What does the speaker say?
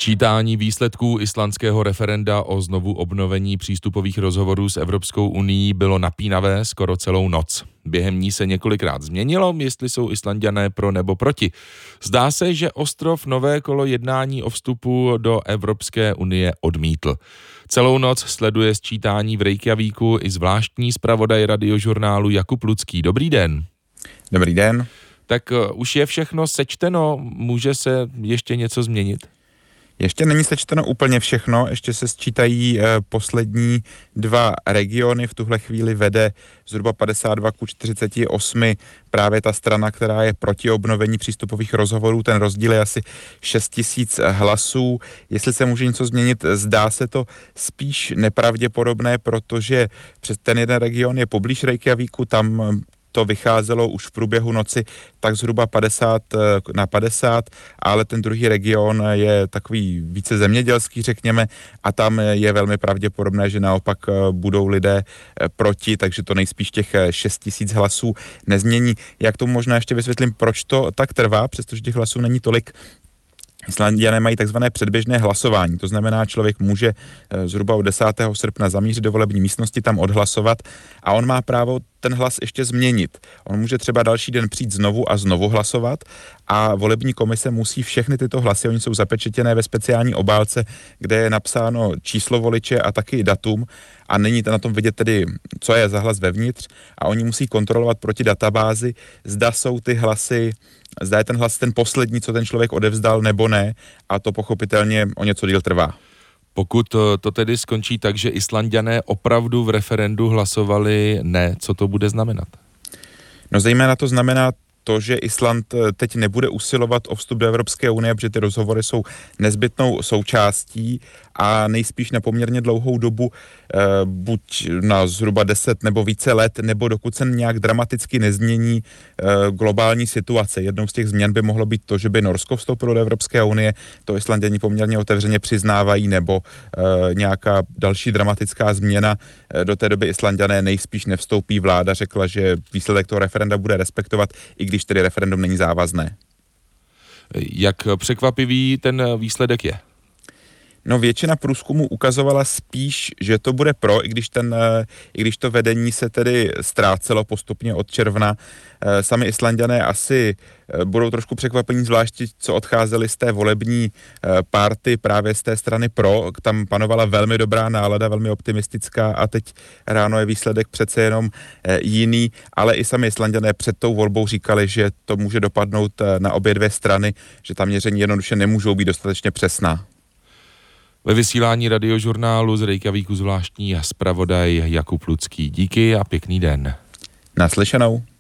Sčítání výsledků islandského referenda o znovu obnovení přístupových rozhovorů s Evropskou unií bylo napínavé skoro celou noc. Během ní se několikrát změnilo, jestli jsou Islanďané pro nebo proti. Zdá se, že ostrov nové kolo jednání o vstupu do Evropské unie odmítl. Celou noc sleduje sčítání v Reykjavíku i zvláštní zpravodaj Radiožurnálu Jakub Lucký. Dobrý den. Dobrý den. Tak už je všechno sečteno, může se ještě něco změnit? Ještě není sečteno úplně všechno, ještě se sčítají poslední dva regiony. V tuhle chvíli vede zhruba 52-48 právě ta strana, která je proti obnovení přístupových rozhovorů. Ten rozdíl je asi 6 000 hlasů. Jestli se může něco změnit, zdá se to spíš nepravděpodobné, protože přes ten jeden region je poblíž Reykjavíku, tam to vycházelo už v průběhu noci tak zhruba 50-50, ale ten druhý region je takový více zemědělský, řekněme, a tam je velmi pravděpodobné, že naopak budou lidé proti, takže to nejspíš těch 6 000 hlasů nezmění. Jak tomu možná ještě vysvětlím, proč to tak trvá, přestože těch hlasů není tolik. Islanďané mají takzvané předběžné hlasování, to znamená, člověk může zhruba od 10. srpna zamířit do volební místnosti, tam odhlasovat a on má právo ten hlas ještě změnit. On může třeba další den přijít znovu a znovu hlasovat a volební komise musí všechny tyto hlasy, oni jsou zapečetěné ve speciální obálce, kde je napsáno číslo voliče a taky datum a není to na tom vidět tedy, co je za hlas vevnitř a oni musí kontrolovat proti databázi, zda jsou ty hlasy, zda je ten hlas ten poslední, co ten člověk odevzdal, nebo ne, a to pochopitelně o něco díl trvá. Pokud to tedy skončí tak, že Islanďané opravdu v referendu hlasovali ne, co to bude znamenat? No zejména to znamená to, že Island teď nebude usilovat o vstup do Evropské unie, protože ty rozhovory jsou nezbytnou součástí a nejspíš na poměrně dlouhou dobu, buď na zhruba 10 nebo více let, nebo dokud se nějak dramaticky nezmění globální situace. Jednou z těch změn by mohlo být to, že by Norsko vstoupilo do Evropské unie, to Islanděni poměrně otevřeně přiznávají, nebo nějaká další dramatická změna. Do té doby Islanďané nejspíš nevstoupí, vláda řekla, že výsledek toho referenda bude respektovat, i když tedy referendum není závazné. Jak překvapivý ten výsledek je? No většina průzkumů ukazovala spíš, že to bude pro, i když to vedení se tedy ztrácelo postupně od června. Sami Islanďané asi budou trošku překvapení, zvláště co odcházeli z té volební party právě z té strany pro. Tam panovala velmi dobrá nálada, velmi optimistická a teď ráno je výsledek přece jenom jiný, ale i sami Islanďané před tou volbou říkali, že to může dopadnout na obě dvě strany, že ta měření jednoduše nemůžou být dostatečně přesná. Ve vysílání Radiožurnálu z Reykjavíku zvláštní zpravodaj Jakub Lucký. Díky a pěkný den. Naslyšenou.